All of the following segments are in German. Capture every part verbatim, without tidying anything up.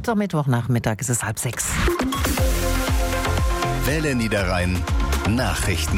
dritter Mittwochnachmittag, ist es halb sechs. Welle Niederrhein Nachrichten.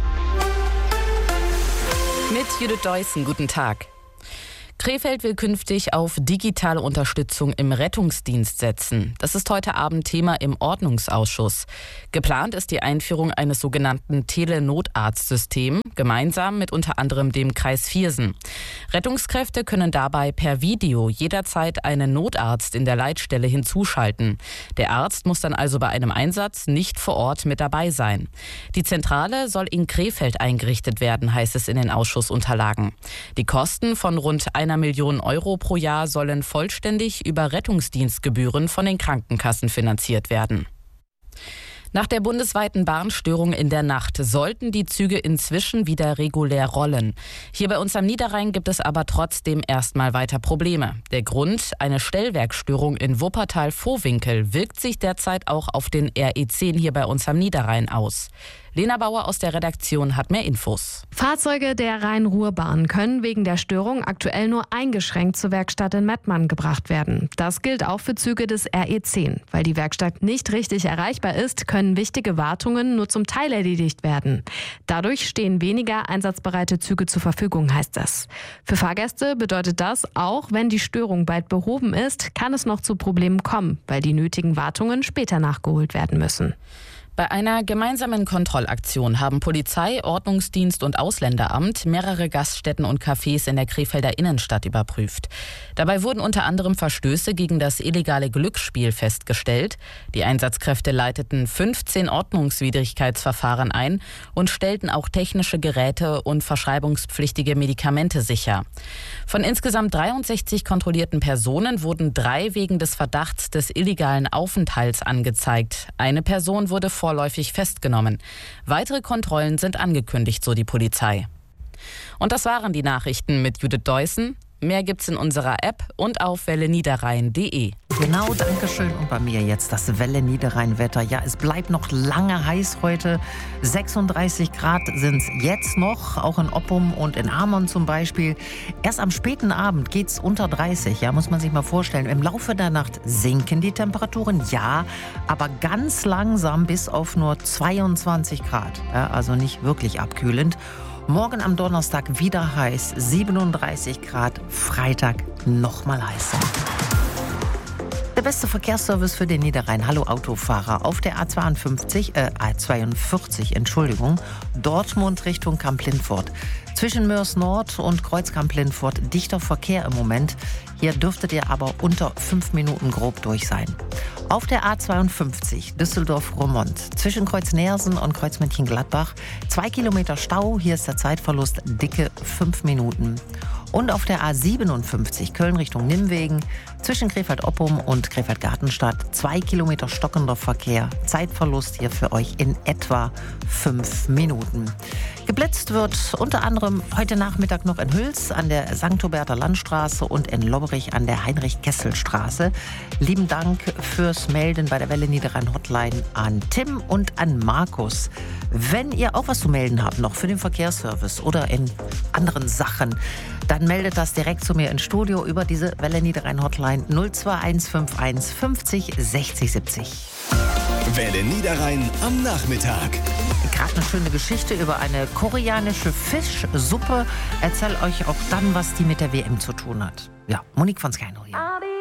Mit Judith Deussen, guten Tag. Krefeld will künftig auf digitale Unterstützung im Rettungsdienst setzen. Das ist heute Abend Thema im Ordnungsausschuss. Geplant ist die Einführung eines sogenannten Telenotarztsystems, gemeinsam mit unter anderem dem Kreis Viersen. Rettungskräfte können dabei per Video jederzeit einen Notarzt in der Leitstelle hinzuschalten. Der Arzt muss dann also bei einem Einsatz nicht vor Ort mit dabei sein. Die Zentrale soll in Krefeld eingerichtet werden, heißt es in den Ausschussunterlagen. Die Kosten von rund einer Million Euro pro Jahr sollen vollständig über Rettungsdienstgebühren von den Krankenkassen finanziert werden. Nach der bundesweiten Bahnstörung in der Nacht sollten die Züge inzwischen wieder regulär rollen. Hier bei uns am Niederrhein gibt es aber trotzdem erstmal weiter Probleme. Der Grund, eine Stellwerkstörung in Wuppertal-Vohwinkel, wirkt sich derzeit auch auf den R E zehn hier bei uns am Niederrhein aus. Lena Bauer aus der Redaktion hat mehr Infos. Fahrzeuge der Rhein-Ruhr-Bahn können wegen der Störung aktuell nur eingeschränkt zur Werkstatt in Mettmann gebracht werden. Das gilt auch für Züge des R E zehn. Weil die Werkstatt nicht richtig erreichbar ist, können wichtige Wartungen nur zum Teil erledigt werden. Dadurch stehen weniger einsatzbereite Züge zur Verfügung, heißt es. Für Fahrgäste bedeutet das, auch wenn die Störung bald behoben ist, kann es noch zu Problemen kommen, weil die nötigen Wartungen später nachgeholt werden müssen. Bei einer gemeinsamen Kontrollaktion haben Polizei, Ordnungsdienst und Ausländeramt mehrere Gaststätten und Cafés in der Krefelder Innenstadt überprüft. Dabei wurden unter anderem Verstöße gegen das illegale Glücksspiel festgestellt. Die Einsatzkräfte leiteten fünfzehn Ordnungswidrigkeitsverfahren ein und stellten auch technische Geräte und verschreibungspflichtige Medikamente sicher. Von insgesamt dreiundsechzig kontrollierten Personen wurden drei wegen des Verdachts des illegalen Aufenthalts angezeigt. Eine Person wurde vor vorläufig festgenommen. Weitere Kontrollen sind angekündigt, so die Polizei. Und das waren die Nachrichten mit Judith Deussen. Mehr gibt's in unserer App und auf welle niederrhein punkt de. Genau, danke schön. Und bei mir jetzt das Welle Niederrhein-Wetter. Ja, es bleibt noch lange heiß heute. sechsunddreißig Grad sind es jetzt noch, auch in Oppum und in Amon zum Beispiel. Erst am späten Abend geht es unter dreißig, ja, muss man sich mal vorstellen. Im Laufe der Nacht sinken die Temperaturen, ja, aber ganz langsam bis auf nur zweiundzwanzig Grad. Ja, also nicht wirklich abkühlend. Morgen am Donnerstag wieder heiß, siebenunddreißig Grad, Freitag nochmal heißer. Der beste Verkehrsservice für den Niederrhein. Hallo Autofahrer. Auf der A zweiundfünfzig, äh, A zweiundvierzig, Entschuldigung, Dortmund Richtung Kamp-Lindfort. Zwischen Mörs Nord und Kreuzkamp-Lindfort dichter Verkehr im Moment. Hier dürftet ihr aber unter fünf Minuten grob durch sein. Auf der A zweiundfünfzig Düsseldorf-Roermond zwischen Kreuz-Neersen und Kreuz-Mönchengladbach zwei Kilometer Stau. Hier ist der Zeitverlust dicke fünf Minuten. Und auf der A siebenundfünfzig Köln Richtung Nimwegen zwischen Krefeld-Oppum und Krefeld-Gartenstadt zwei Kilometer stockender Verkehr. Zeitverlust hier für euch in etwa fünf Minuten. Geblitzt wird unter anderem heute Nachmittag noch in Hüls an der Sankt Huberter Landstraße und in Lobberich an der Heinrich-Kessel-Straße. Lieben Dank fürs Melden bei der Welle Niederrhein Hotline an Tim und an Markus. Wenn ihr auch was zu melden habt noch für den Verkehrsservice oder in anderen Sachen, dann meldet das direkt zu mir ins Studio über diese Welle Niederrhein Hotline null zwei eins fünf eins fünfzig sechzig siebzig. Welle Niederrhein am Nachmittag. Gerade eine schöne Geschichte über eine koreanische Fischsuppe. Erzähl euch auch dann, was die mit der W M zu tun hat. Ja, Monique von Skyno hier.